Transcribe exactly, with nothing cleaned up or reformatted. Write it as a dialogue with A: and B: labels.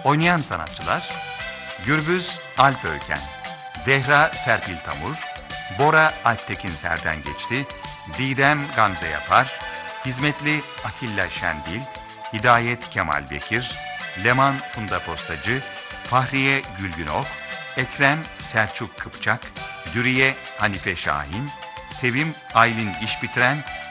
A: Oynayan sanatçılar: Gürbüz Alp Öğken, Zehra Serpil Tamur, Bora Alptekin Serden Geçti, Didem Gamze Yapar, Hizmetli Atilla Şendil, Hidayet Kemal Bekir, Leman Funda Postacı, Fahriye Gülgünok, Ekrem Selçuk Kıpçak, Dürüye Hanife Şahin, Sevim Aylin İşbitiren,